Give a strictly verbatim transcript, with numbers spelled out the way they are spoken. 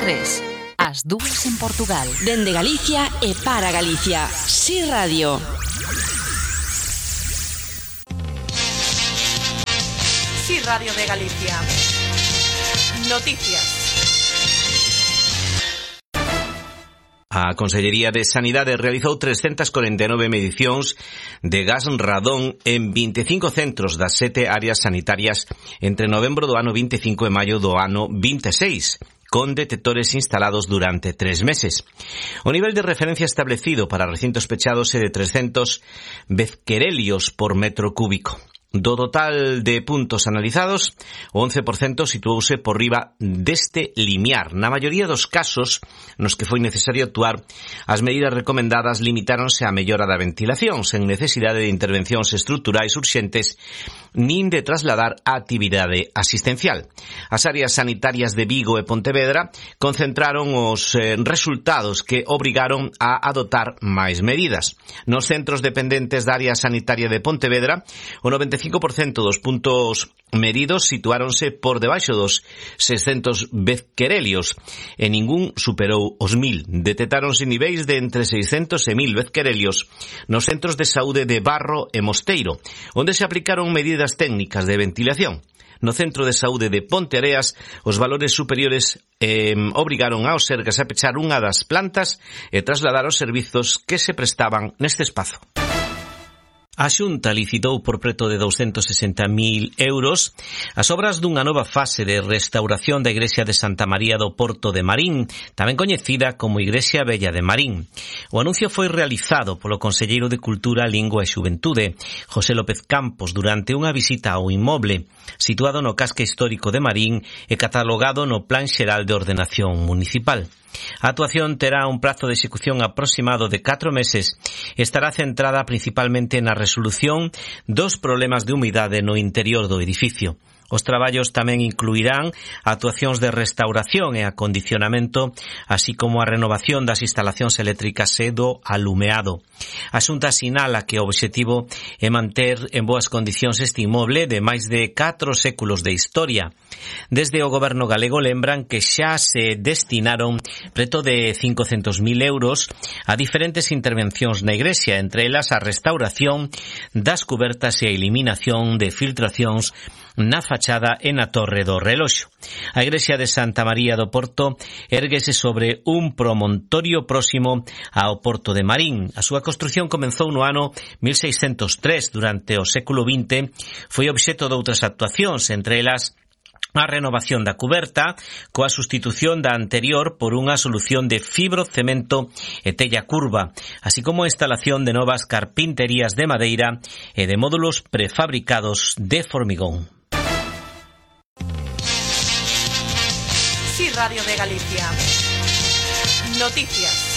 tres. As dúas en Portugal. Dende Galicia e para Galicia. Si Radio. Si Radio de Galicia. Noticias. A Consellería de Sanidade realizou trescentas corenta e nove medicións de gas radón en vinte e cinco centros das sete áreas sanitarias entre novembro do ano vinte e cinco e maio do ano vinte e seis, con detectores instalados durante tres meses. O nivel de referencia establecido para recintos pechados é de trescentos bezquerelios por metro cúbico. Do total de puntos analizados, o once por cento situouse por riba deste limiar. Na maioría dos casos nos que foi necesario actuar, as medidas recomendadas limitáronse á mellora da ventilación, sen necesidade de intervencións estruturais urxentes nin de trasladar a actividade asistencial. As áreas sanitarias de Vigo e Pontevedra concentraron os eh, resultados que obrigaron a adoptar máis medidas. Nos centros dependentes da área sanitaria de Pontevedra, o noventa e cinco por cento dos puntos medidos situáronse por debaixo dos seiscentos bezquerelios e ningún superou os mil. Detectáronse niveis de entre seiscentos e mil bezquerelios nos centros de saúde de Barro e Mosteiro, onde se aplicaron medidas técnicas de ventilación. No centro de saúde de Ponteareas, os valores superiores eh, obrigaron aos Sergas a pechar unha das plantas e trasladar os servizos que se prestaban neste espazo. A Xunta licitou por preto de douscentos e sesenta mil euros as obras dunha nova fase de restauración da igrexa de Santa María do Porto de Marín, tamén coñecida como Igrexa Vella de Marín. O anuncio foi realizado polo Conselleiro de Cultura, Lingua e Xuventude, José López Campos, durante unha visita ao inmoble, situado no casco histórico de Marín e catalogado no Plan Xeral de Ordenación Municipal. A actuación terá un prazo de execución aproximado de catro meses e estará centrada principalmente na resolución dos problemas de humidade no interior do edificio. Os traballos tamén incluirán actuacións de restauración e acondicionamento, así como a renovación das instalacións eléctricas e do alumeado. A Xunta sinala que o obxectivo é manter en boas condicións este inmoble de máis de catro séculos de historia. Desde o goberno galego lembran que xa se destinaron preto de cincocentos mil euros a diferentes intervencións na igrexa, entre elas a restauración das cubertas e a eliminación de filtracións na fachada e na Torre do Reloxo. A igrexa de Santa María do Porto érguese sobre un promontorio próximo ao Porto de Marín. A súa construción comenzou no ano mil seiscentos tres. Durante o século vinte foi obxecto de outras actuacións, entre elas a renovación da cuberta, coa sustitución da anterior por unha solución de fibrocemento e tella curva, así como a instalación de novas carpinterías de madeira e de módulos prefabricados de formigón. Si Radio de Galicia. Noticias.